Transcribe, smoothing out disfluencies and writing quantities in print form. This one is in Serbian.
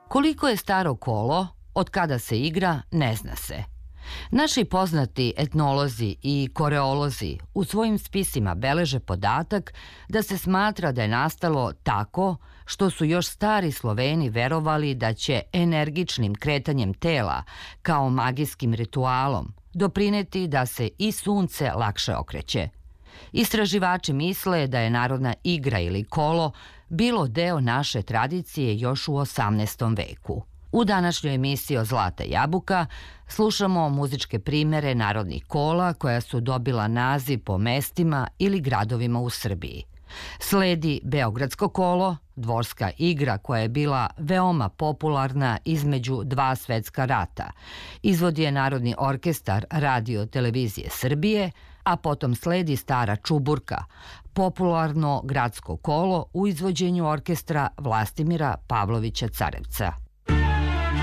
Koliko je staro kolo, od kada se igra, ne zna se. Naši poznati etnolozi i koreolozi u svojim spisima beleže podatak da se smatra da je nastalo tako što su još stari Sloveni verovali da će energičnim kretanjem tela, kao magijskim ritualom, doprineti da se i sunce lakše okreće. Istraživači misle da je narodna igra ili kolo bilo deo naše tradicije još u 18. veku. U današnjoj emisiji o Zlata jabuka slušamo muzičke primere narodnih kola koja su dobila naziv po mestima ili gradovima u Srbiji. Sledi Beogradsko kolo, dvorska igra koja je bila veoma popularna između dva svetska rata. Izvodi je Narodni orkestar Radio televizije Srbije, a potom sledi Stara čuburka, popularno gradsko kolo u izvođenju orkestra Vlastimira Pavlovića Carevca.